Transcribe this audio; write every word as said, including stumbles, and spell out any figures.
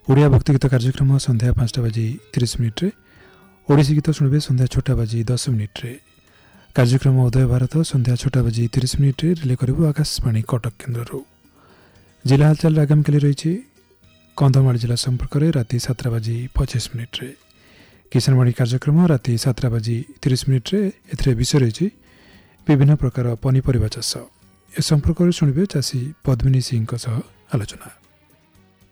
ओडिया भक्तिगीत कार्यक्रम संध्या पाँचटा बजी तीस मिनिट्रे ओडिसी गीत शुणवे संध्या छटा बजी दस मिनिट्रे कार्यक्रम उदय भारत संध्या छटा बजी तीस मिनिट्रे रिले करू आकाशवाणी कटक केन्द्र जिला हालचाल आगामी रही कंधमाल जिला संपर्क में राति सातटा बजी पचास मिनिट्रे किसानवाणी कार्यक्रम राति सातटा बजी तीस मिनिट्रे एथिरे विषय रही विभिन्न प्रकार पनीपरिया चाष ए संपर्क में शुणवे चाषी पद्मिनी सिंह आलोचना।